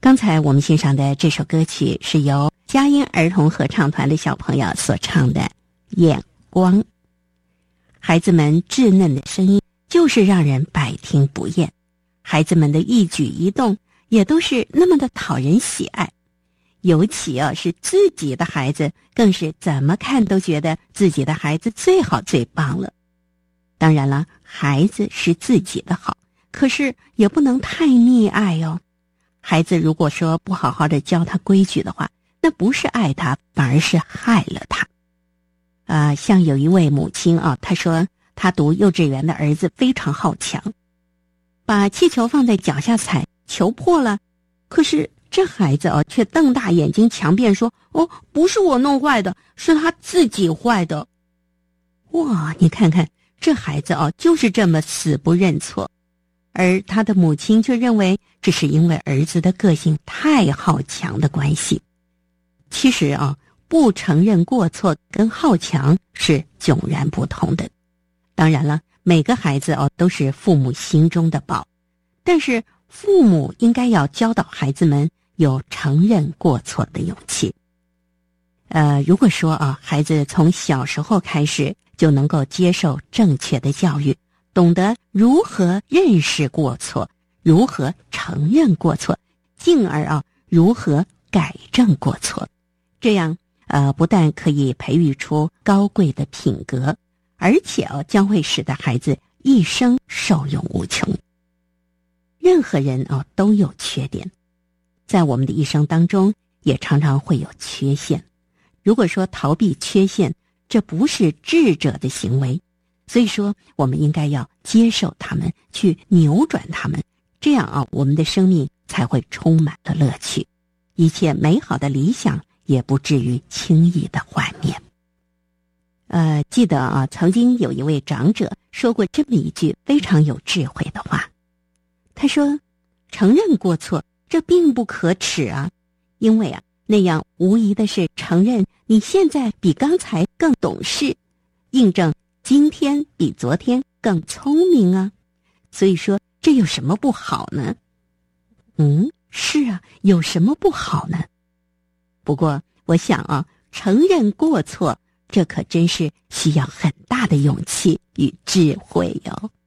刚才我们欣赏的这首歌曲是由佳音儿童合唱团的小朋友所唱的《眼光》。孩子们稚嫩的声音就是让人百听不厌，孩子们的一举一动也都是那么的讨人喜爱，尤其是自己的孩子，更是怎么看都觉得自己的孩子最好最棒了。当然了，孩子是自己的好，可是也不能太溺爱哦。孩子如果说不好好的教他规矩的话，那不是爱他，反而是害了他。像有一位母亲她说她读幼稚园的儿子非常好强，把气球放在脚下踩，球破了，可是这孩子却瞪大眼睛强辩说，不是我弄坏的，是他自己坏的。哇，你看看这孩子就是这么死不认错，而他的母亲却认为这是因为儿子的个性太好强的关系。其实不承认过错跟好强是迥然不同的。当然了，每个孩子都是父母心中的宝，但是父母应该要教导孩子们有承认过错的勇气。如果说孩子从小时候开始就能够接受正确的教育，懂得如何认识过错，如何承认过错，进而如何改正过错，这样不但可以培育出高贵的品格，而且将会使得孩子一生受用无穷。任何人都有缺点，在我们的一生当中也常常会有缺陷。如果说逃避缺陷，这不是智者的行为，所以说我们应该要接受他们，去扭转他们，这样我们的生命才会充满了乐趣，一切美好的理想也不至于轻易的幻灭。记得曾经有一位长者说过这么一句非常有智慧的话，他说，承认过错这并不可耻啊，因为那样无疑的是承认你现在比刚才更懂事，印证今天比昨天更聪明啊，所以说这有什么不好呢？是啊，有什么不好呢？不过我想承认过错，这可真是需要很大的勇气与智慧哟。